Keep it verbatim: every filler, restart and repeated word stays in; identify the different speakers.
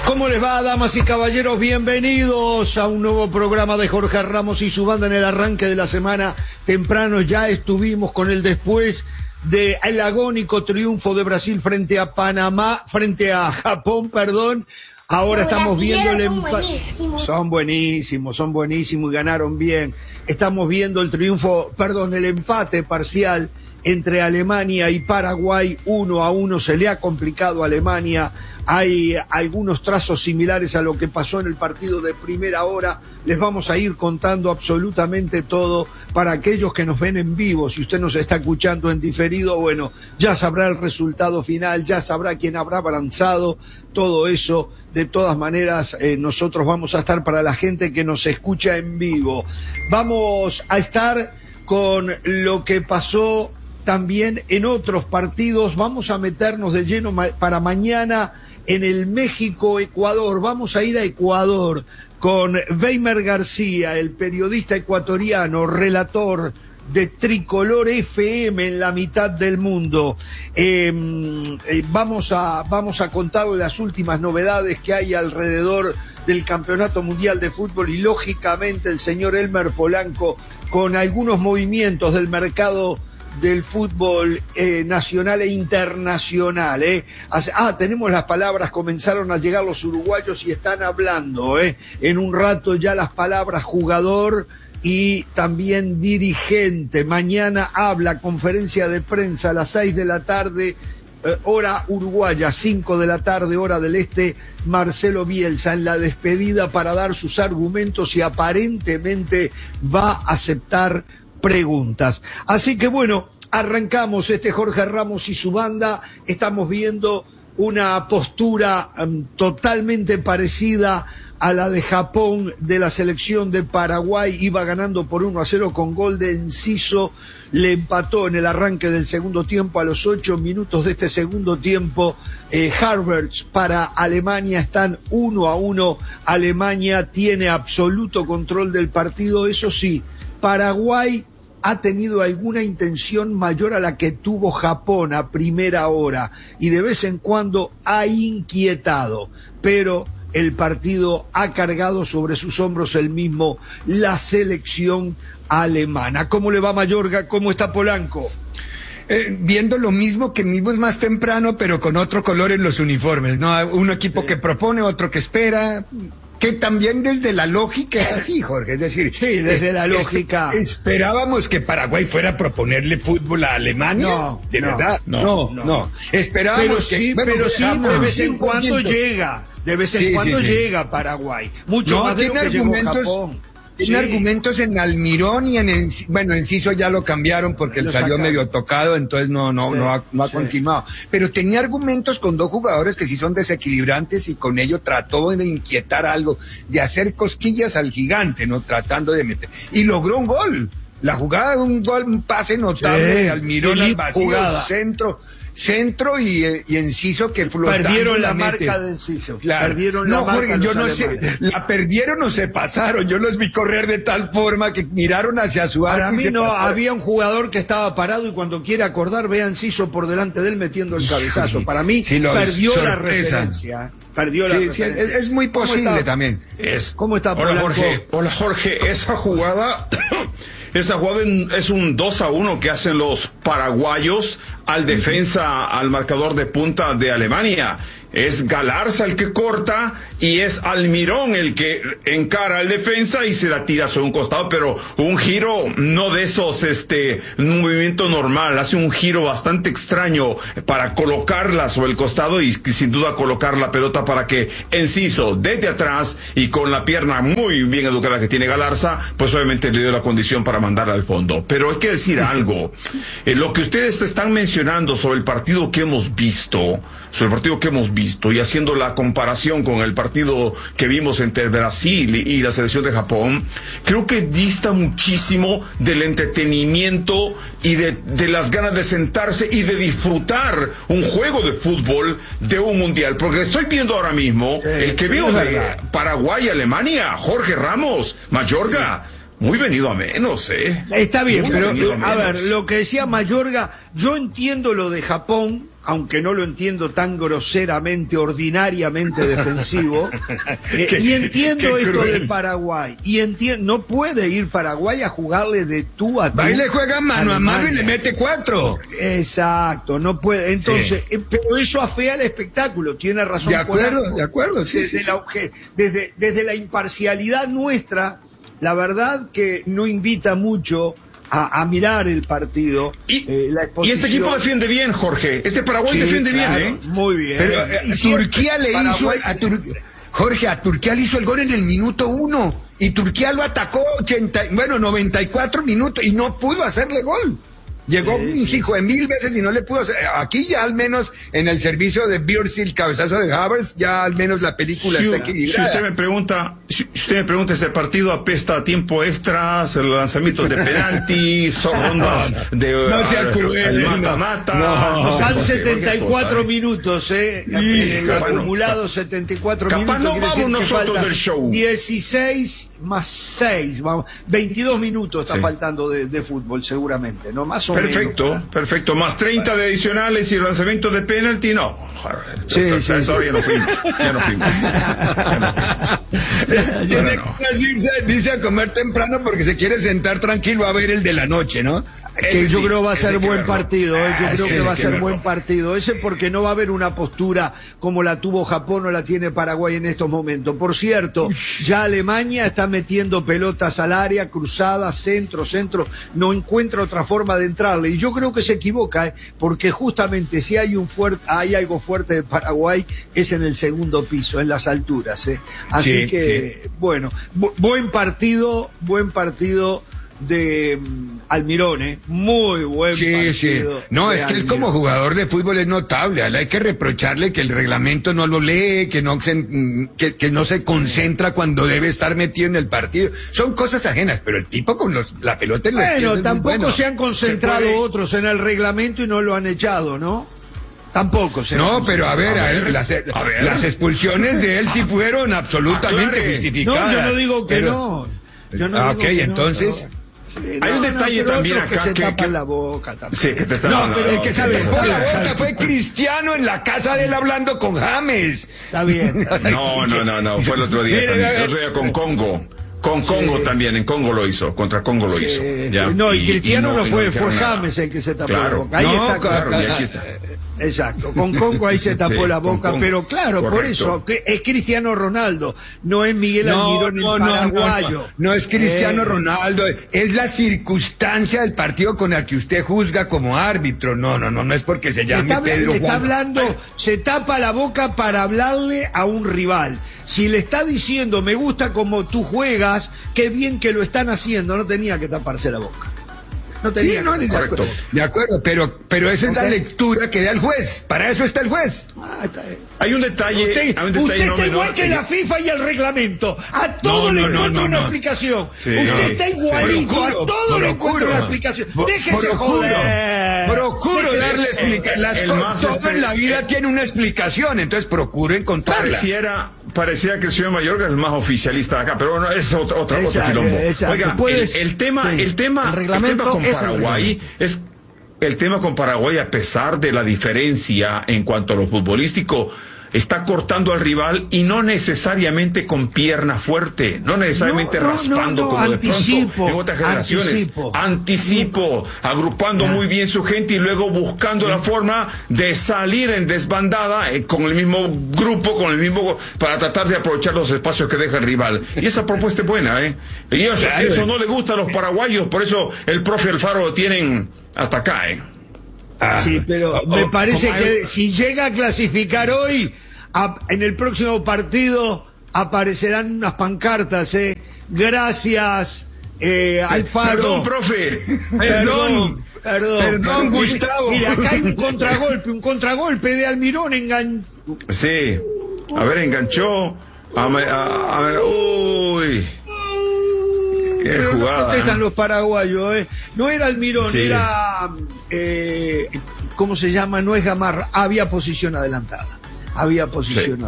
Speaker 1: ¿Cómo les va, damas y caballeros? Bienvenidos a un nuevo programa de Jorge Ramos y su banda. En el arranque de la semana temprano ya estuvimos con el después del agónico triunfo de Brasil frente a Panamá, frente a Japón, perdón. Ahora
Speaker 2: Los
Speaker 1: estamos viendo el
Speaker 2: brasileños
Speaker 1: empate.
Speaker 2: son buenísimos.
Speaker 1: Son buenísimos, son buenísimos y ganaron bien. Estamos viendo el triunfo, perdón, el empate parcial entre Alemania y Paraguay, uno a uno. Se le ha complicado a Alemania. Hay algunos trazos similares a lo que pasó en el partido de primera hora. Les vamos a ir contando absolutamente todo para aquellos que nos ven en vivo. Si usted nos está escuchando en diferido, bueno, ya sabrá el resultado final, ya sabrá quién habrá avanzado, todo eso. De todas maneras, eh, nosotros vamos a estar para la gente que nos escucha en vivo. Vamos a estar con lo que pasó también en otros partidos. Vamos a meternos de lleno ma- para mañana en el México-Ecuador. Vamos a ir a Ecuador con Weimer García, el periodista ecuatoriano, relator de Tricolor F M en la mitad del mundo. Eh, eh, vamos a, vamos a contar las últimas novedades que hay alrededor del Campeonato Mundial de Fútbol y lógicamente el señor Elmer Polanco con algunos movimientos del mercado del fútbol eh, nacional e internacional. Eh. Ah, tenemos las palabras, comenzaron a llegar los uruguayos y están hablando. Eh. En un rato ya las palabras jugador y también dirigente. Mañana habla, conferencia de prensa a las seis de la tarde, eh, hora uruguaya, cinco de la tarde, hora del este, Marcelo Bielsa en la despedida para dar sus argumentos y aparentemente va a aceptar preguntas. Así que bueno, arrancamos este Jorge Ramos y su banda. Estamos viendo una postura um, totalmente parecida a la de Japón, de la selección de Paraguay. Iba ganando por uno a cero con gol de Enciso, le empató en el arranque del segundo tiempo. A los ocho minutos de este segundo tiempo, eh, Harvards para Alemania, están uno a uno. Alemania tiene absoluto control del partido. Eso sí, Paraguay ha tenido alguna intención mayor a la que tuvo Japón a primera hora y de vez en cuando ha inquietado, pero el partido ha cargado sobre sus hombros el mismo la selección alemana. ¿Cómo le va Mayorga? ¿Cómo está Polanco?
Speaker 3: Eh, viendo lo mismo que mismo es más temprano, pero con otro color en los uniformes, ¿no? Un equipo sí. que propone, otro que espera. Que también desde la lógica es así, Jorge, es decir...
Speaker 1: Sí, desde es, la lógica...
Speaker 3: Es, ¿Esperábamos que Paraguay fuera a proponerle fútbol a Alemania?
Speaker 1: No,
Speaker 3: ¿De
Speaker 1: no,
Speaker 3: verdad?
Speaker 1: No,
Speaker 3: no.
Speaker 1: no.
Speaker 3: no. Esperábamos
Speaker 1: pero
Speaker 3: que...
Speaker 1: Sí,
Speaker 3: bueno,
Speaker 1: pero sí, de vez en cuando
Speaker 3: viendo.
Speaker 1: llega, de vez en
Speaker 3: sí,
Speaker 1: cuando
Speaker 3: sí, sí.
Speaker 1: llega Paraguay. Mucho
Speaker 3: no,
Speaker 1: más de lo que llegó Japón.
Speaker 3: Tiene
Speaker 1: sí.
Speaker 3: argumentos en Almirón y en, Enc- bueno, Enciso ya lo cambiaron porque él
Speaker 1: lo
Speaker 3: salió
Speaker 1: sacaron.
Speaker 3: medio tocado, entonces no, no,
Speaker 1: sí,
Speaker 3: no ha, no ha
Speaker 1: sí.
Speaker 3: continuado. Pero tenía argumentos con dos jugadores que sí son desequilibrantes y con ello trató de inquietar algo, de hacer cosquillas al gigante, ¿no? Tratando de meter. Y logró un gol. La jugada de un gol, un pase notable
Speaker 1: sí.
Speaker 3: de Almirón al vacío,
Speaker 1: jugada.
Speaker 3: centro. Centro y, y Enciso que flotando
Speaker 1: perdieron la,
Speaker 3: la
Speaker 1: marca de Enciso.
Speaker 3: Claro.
Speaker 1: Perdieron
Speaker 3: no,
Speaker 1: la marca
Speaker 3: Jorge, yo no
Speaker 1: alemanes.
Speaker 3: sé, la perdieron o se pasaron. Yo los vi correr de tal forma que miraron hacia su arco.
Speaker 1: Para
Speaker 3: y
Speaker 1: mí
Speaker 3: se
Speaker 1: no
Speaker 3: pasaron.
Speaker 1: había un jugador que estaba parado y cuando quiere acordar ve a Enciso por delante de él metiendo el cabezazo. Para mí
Speaker 3: sí, lo,
Speaker 1: perdió
Speaker 3: sorpresa.
Speaker 1: la referencia. Perdió la
Speaker 3: sí,
Speaker 1: referencia.
Speaker 3: Sí, es, es muy posible también.
Speaker 4: Es,
Speaker 1: ¿Cómo está
Speaker 4: Hola
Speaker 1: Polanco?
Speaker 4: Jorge, hola Jorge, esa jugada, esa jugada es un dos a uno que hacen los paraguayos al defensa, al marcador de punta de Alemania. Es Galarza el que corta y es Almirón el que encara al defensa y se la tira sobre un costado, pero un giro no de esos, este, un movimiento normal, hace un giro bastante extraño para colocarla sobre el costado y sin duda colocar la pelota para que Enciso desde atrás y con la pierna muy bien educada que tiene Galarza, pues obviamente le dio la condición para mandarla al fondo. Pero hay que decir algo, eh, lo que ustedes están mencionando sobre el partido que hemos visto, sobre el partido que hemos visto y haciendo la comparación con el partido que vimos entre Brasil y, y la selección de Japón, creo que dista muchísimo del entretenimiento y de, de las ganas de sentarse y de disfrutar un juego de fútbol de un mundial, porque estoy viendo ahora mismo sí, el que sí, veo de Paraguay, Alemania, Jorge Ramos, Mayorga. Muy venido a menos, ¿eh?
Speaker 1: Está bien,
Speaker 4: Muy
Speaker 1: pero
Speaker 4: a,
Speaker 1: a ver, lo que decía Mayorga, yo entiendo lo de Japón aunque no lo entiendo tan groseramente, ordinariamente defensivo, eh, y entiendo esto de Paraguay, y entiendo, no puede ir Paraguay a jugarle de tú a tú.
Speaker 3: Va y le juega mano a mano y le mete cuatro.
Speaker 1: Exacto, no puede, entonces, sí. eh, pero eso afea el espectáculo, tiene razón.
Speaker 3: De acuerdo,
Speaker 1: Polanco,
Speaker 3: de acuerdo, sí,
Speaker 1: desde,
Speaker 3: sí,
Speaker 1: la,
Speaker 3: sí.
Speaker 1: desde, desde la imparcialidad nuestra, la verdad que no invita mucho a, a mirar el partido.
Speaker 4: Y,
Speaker 1: eh, la
Speaker 4: y este equipo defiende bien, Jorge. Este Paraguay
Speaker 1: sí,
Speaker 4: defiende
Speaker 1: claro,
Speaker 4: bien, ¿eh?
Speaker 1: Muy bien.
Speaker 3: Pero eh,
Speaker 1: y
Speaker 3: Turquía le
Speaker 1: Paraguay,
Speaker 3: hizo a Tur... Jorge, a Turquía le hizo el gol en el minuto uno y Turquía lo atacó ochenta, bueno, noventa y cuatro minutos y no pudo hacerle gol. Llegó un sí, hijo de mil veces y no le pudo hacer. Aquí ya al menos en el servicio de Björsil, cabezazo de Havertz, ya al menos la película
Speaker 4: si,
Speaker 3: está equilibrada.
Speaker 4: Si usted me pregunta, si usted me pregunta, este partido apesta a tiempo extras, lanzamientos de penalti, son rondas de
Speaker 3: no sea cruel,
Speaker 4: mata-mata.
Speaker 1: No, no, son setenta y cuatro
Speaker 4: cosa,
Speaker 1: minutos, eh.
Speaker 3: Y,
Speaker 1: el acumulado no, setenta y cuatro
Speaker 4: capaz
Speaker 1: minutos.
Speaker 4: No vamos nosotros del show.
Speaker 1: dieciséis más seis, vamos, veintidós minutos está sí. faltando de, de fútbol, seguramente, ¿no? Más o
Speaker 4: perfecto,
Speaker 1: menos. Perfecto,
Speaker 4: perfecto. Más treinta de adicionales y lanzamientos de penalti, no.
Speaker 1: Sí, sí, sí.
Speaker 4: Ya no fuimos, ya no fuimos.
Speaker 3: Tiene que irse, dice a comer temprano porque se quiere sentar tranquilo a ver el de la noche, ¿no?
Speaker 1: Que yo sí, creo va a ser buen partido, eh, yo
Speaker 3: ah,
Speaker 1: creo
Speaker 3: sí,
Speaker 1: que va a
Speaker 3: sí,
Speaker 1: ser
Speaker 3: sí,
Speaker 1: buen
Speaker 3: no.
Speaker 1: partido, ese porque no va a haber una postura como la tuvo Japón o la tiene Paraguay en estos momentos. Por cierto, ya Alemania está metiendo pelotas al área, cruzadas, centro, centro, no encuentra otra forma de entrarle, y yo creo que se equivoca, eh, porque justamente si hay un fuerte, hay algo fuerte de Paraguay, es en el segundo piso, en las alturas, eh. Así
Speaker 3: sí,
Speaker 1: que, sí. bueno, bu buen partido, buen partido de um, Almirón, ¿eh? Muy buen
Speaker 3: sí,
Speaker 1: partido.
Speaker 3: Sí. No, es que él como jugador de fútbol es notable. A él hay que reprocharle que el reglamento no lo lee, que no se, que, que no se concentra cuando debe estar metido en el partido. Son cosas ajenas, pero el tipo con los, la pelota en los pies
Speaker 1: Bueno,
Speaker 3: es
Speaker 1: tampoco
Speaker 3: muy bueno.
Speaker 1: se han concentrado
Speaker 3: se puede...
Speaker 1: otros en el reglamento y no lo han echado, ¿no? Tampoco se
Speaker 3: No, pero a ver, a, a ver, las, a ver, las expulsiones de él sí fueron absolutamente
Speaker 4: Aclare.
Speaker 3: justificadas.
Speaker 1: No, yo no digo que
Speaker 3: pero...
Speaker 1: no. Yo no
Speaker 3: ah,
Speaker 1: digo
Speaker 3: ok,
Speaker 1: que
Speaker 3: entonces...
Speaker 1: No, pero... Sí,
Speaker 4: hay
Speaker 1: no,
Speaker 4: un detalle
Speaker 1: no,
Speaker 4: también
Speaker 1: acá
Speaker 4: que,
Speaker 1: que se tapan
Speaker 4: que...
Speaker 1: la boca también.
Speaker 4: Sí, que te tapan
Speaker 1: no,
Speaker 4: la
Speaker 1: pero
Speaker 4: boca.
Speaker 1: el que se
Speaker 3: tapó
Speaker 1: sí,
Speaker 3: la boca fue Cristiano en la casa de él hablando con James.
Speaker 1: Está bien. Está bien.
Speaker 4: No, no, no, no, fue el otro día también. El otro día con Congo. Con Congo sí. también, en Congo lo hizo, contra Congo lo sí, hizo. ¿Ya?
Speaker 1: Sí. No, y, y Cristiano y no, no fue,
Speaker 4: no
Speaker 1: fue James el que se tapó
Speaker 4: claro.
Speaker 1: la boca. Ahí
Speaker 3: no,
Speaker 1: está,
Speaker 3: claro,
Speaker 1: claro.
Speaker 3: Y aquí está.
Speaker 1: Exacto, con Congo ahí se tapó sí, la boca, pero claro, correcto. Por eso es Cristiano Ronaldo, no es Miguel
Speaker 3: no,
Speaker 1: Almirón
Speaker 3: no,
Speaker 1: el paraguayo.
Speaker 3: No, no, no, no es Cristiano eh. Ronaldo, es la circunstancia del partido con la que usted juzga como árbitro. No, no, no, no es porque se llame
Speaker 1: está,
Speaker 3: Pedro
Speaker 1: Juan. Está hablando,
Speaker 3: Ay.
Speaker 1: se tapa la boca para hablarle a un rival. Si le está diciendo, me gusta como tú juegas, qué bien que lo están haciendo, no tenía que taparse la boca. No tenía
Speaker 3: sí, no, de, acuerdo, de acuerdo, pero, pero esa okay. es la lectura que da el juez. Para eso está el juez.
Speaker 1: Ah, está
Speaker 4: hay un detalle.
Speaker 1: Usted,
Speaker 4: hay un detalle
Speaker 1: usted
Speaker 4: no
Speaker 1: está igual
Speaker 4: menor,
Speaker 1: que la FIFA y el reglamento. A todo
Speaker 3: no,
Speaker 1: le
Speaker 3: no,
Speaker 1: encuentra
Speaker 3: no,
Speaker 1: una
Speaker 3: no.
Speaker 1: explicación.
Speaker 4: Sí,
Speaker 1: usted
Speaker 4: no.
Speaker 1: está igualito.
Speaker 3: Sí.
Speaker 1: A todo le encuentra una explicación. Déjese joder.
Speaker 3: Procuro
Speaker 1: Déjese
Speaker 3: darle explicación. Las cosas todo en la vida tiene una explicación, entonces procuro encontrarla.
Speaker 4: Pareciera, parecía que el señor Mayorga es el más oficialista de acá, pero no, es otro, otro,
Speaker 1: exacto,
Speaker 4: otro quilombo.
Speaker 1: Exacto.
Speaker 4: Oiga,
Speaker 1: Puedes,
Speaker 4: el, el tema,
Speaker 1: sí.
Speaker 4: el tema,
Speaker 2: el,
Speaker 4: el tema con Paraguay es el tema con Paraguay, a pesar de la diferencia en cuanto a lo futbolístico, está cortando al rival y no necesariamente con pierna fuerte, no necesariamente no, no,
Speaker 1: no,
Speaker 4: raspando
Speaker 1: no,
Speaker 4: como
Speaker 1: anticipo,
Speaker 4: de pronto en otras generaciones.
Speaker 1: Anticipo,
Speaker 4: anticipo agrupando yeah. muy bien su gente y luego buscando yeah. la forma de salir en desbandada eh, con el mismo grupo, con el mismo, para tratar de aprovechar los espacios que deja el rival. Y esa propuesta es buena, ¿eh? Y eso, claro. eso no le gusta a los paraguayos, por eso el profe Alfaro lo tienen hasta acá, ¿eh?
Speaker 1: Ah, sí, pero oh, me oh, parece que hay... si llega a clasificar hoy, a, en el próximo partido aparecerán unas pancartas, ¿eh? Gracias, eh, Alfaro.
Speaker 4: Perdón, profe.
Speaker 1: Perdón, perdón.
Speaker 3: Perdón, Gustavo.
Speaker 1: Mira, acá hay un contragolpe, un contragolpe de Almirón engan...
Speaker 4: Sí, a ver, enganchó. A, a, a ver, uy. Qué
Speaker 1: pero
Speaker 4: jugada,
Speaker 1: no protestan
Speaker 4: ¿eh?
Speaker 1: los paraguayos, ¿eh? No era Almirón,
Speaker 4: sí.
Speaker 1: era... Eh, ¿cómo se llama? No es Gamarra, había posición adelantada. Había posición sí.